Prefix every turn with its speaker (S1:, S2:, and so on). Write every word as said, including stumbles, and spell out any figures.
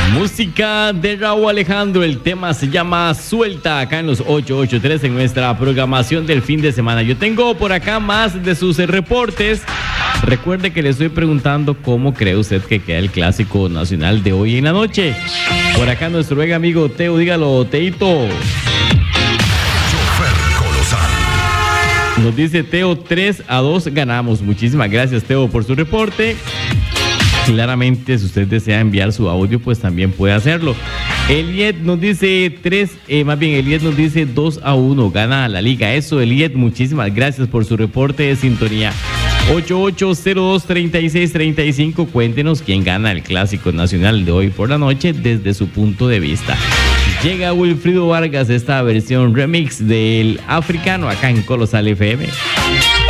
S1: Música de Raúl Alejandro, el tema se llama Suelta, acá en los ocho ocho tres en nuestra programación del fin de semana. Yo tengo por acá más de sus reportes. Recuerde que le estoy preguntando cómo cree usted que queda el clásico nacional de hoy en la noche. Por acá nuestro buen amigo Teo, dígalo, Teito. Nos dice Teo, tres a dos ganamos. Muchísimas gracias, Teo, por su reporte. Claramente, si usted desea enviar su audio, pues también puede hacerlo. Eliet nos dice tres, eh, más bien Eliet nos dice dos a uno, gana la liga. Eso, Eliet, muchísimas gracias por su reporte de sintonía. ocho ocho cero dos, tres seis tres cinco, cuéntenos quién gana el clásico nacional de hoy por la noche desde su punto de vista. Llega Wilfrido Vargas, esta versión remix del africano acá en Colosal F M.